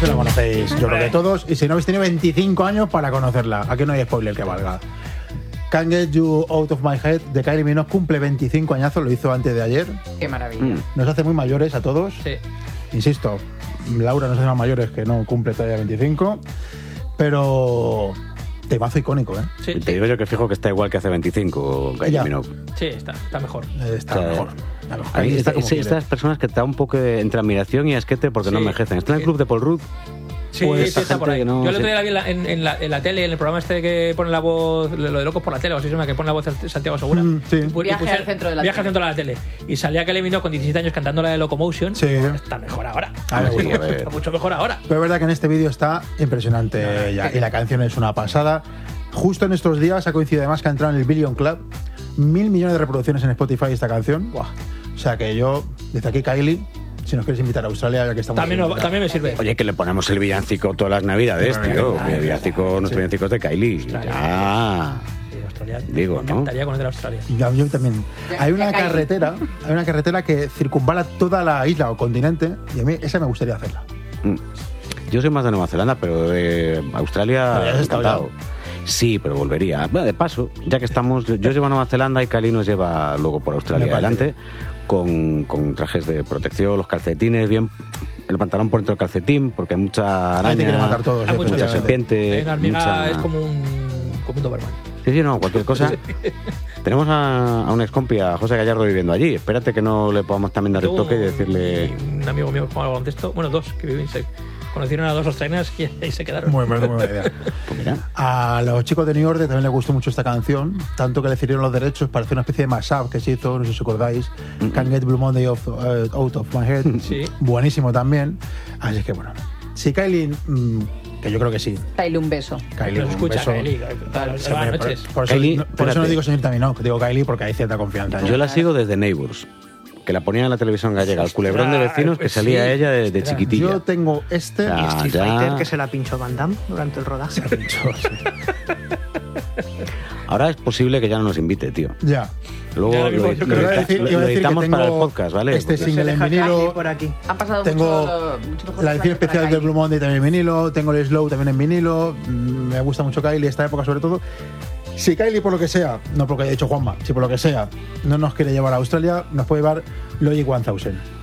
canción la conocéis, yo creo que todos. Y si no habéis tenido 25 años para conocerla, aquí no hay spoiler que valga. Can't Get You Out of My Head de Kylie Minogue cumple 25 añazos, lo hizo antes de ayer. Qué maravilla. Nos hace muy mayores a todos. Sí. Insisto, Laura nos hace más mayores que no cumple todavía 25. Pero temazo icónico, ¿eh? Sí, Te digo yo que fijo que está igual que hace 25, Kylie Ya. Minogue. sí, está mejor. Está O sea, mejor. A mí Está como quiere. estas personas que te da un poco entre admiración y asquete porque no Sí. envejecen. Está en el club de Paul Rudd. Sí, Pues sí, esta está por gente ahí. que no Yo el otro sé. día la vi en la tele, en el programa este que pone la voz, lo de Locos por la Tele, o así se llama, que pone la voz de Santiago Segura. Sí. Viaje al centro de la Viaje al tele. centro de la tele. Y salía Kylie Minogue con 17 años cantando la de Locomotion. Sí. Está mejor ahora. Ah, me Sí, gusta. a ver. Está mucho mejor ahora. Pero es verdad que en este vídeo está impresionante ya, y la canción es una pasada. Justo en estos días ha coincidido además que ha entrado en el Billion Club. 1.000 millones de reproducciones en Spotify esta canción. Buah. O sea que yo, desde aquí, Kylie, si nos quieres invitar a Australia, ya que estamos... También me sirve. Oye, que le ponemos el villancico todas las navidades, tío. El villancico, nuestro villancico es de Kylie. Ya. Sí, Australia. Digo, Me ¿no? encantaría conocer Australia. Yo también. Hay una Kylie. carretera que circunvala toda la isla o continente y a mí esa me gustaría hacerla. Yo soy más de Nueva Zelanda, pero de Australia Pero ya has estado encantado. Sí, pero volvería. Bueno, de paso, ya que estamos, yo llevo a Nueva Zelanda y Kylie nos lleva luego por Australia Me parece adelante con trajes de protección, los calcetines, bien el pantalón por dentro del calcetín, porque hay mucha Ahí te quieren araña, matar todos. Hay mucha mucha efectivamente. serpiente, En hormiga mucha... es como un Doberman. Sí, no, cualquier cosa. Tenemos a un excompi, a José Gallardo, viviendo allí. Espérate que no le podamos también dar el Tengo toque y decirle... Un amigo mío que juega al baloncesto, bueno, dos, que viven, se conocieron a dos australianas y ahí se quedaron. Muy buena idea. Pues mira, A los chicos de New Order también les gustó mucho esta canción, tanto que le cedieron los derechos para hacer una especie de mashup que se hizo, no sé si os acordáis, Can't Get Blue Monday Out of My Head. Sí. Buenísimo también. Así que bueno, si Kylie, que yo creo que sí, Dale un beso. Kylie, Nos un escucha, beso. Kylie. Sí, Buenas hombre, noches. por eso, Kylie, por eso no espérate. digo señorita Minogue, digo Kylie porque hay cierta confianza. yo la sigo desde Neighbours, que la ponían en la televisión gallega, el culebrón de vecinos que salía sí, ella de ostras. chiquitilla. Yo tengo este. Ya. Street Fighter, que se la pinchó Van Damme durante el rodaje. Ahora es posible que ya no nos invite, tío. Ya. Luego Ya lo lo, mismo, yo creo. Iba a decir- iba a decir que editamos para el tengo podcast, ¿vale? este Porque- single en deja vinilo. Kylie por aquí. Han pasado Tengo mucho mejor la edición especial del Blue Monday también en vinilo, tengo el Slow también en vinilo, me gusta mucho Kylie, esta época sobre todo. Si Kylie por lo que sea, no porque haya dicho Juanma, si por lo que sea no nos quiere llevar a Australia, nos puede llevar Logic 1000.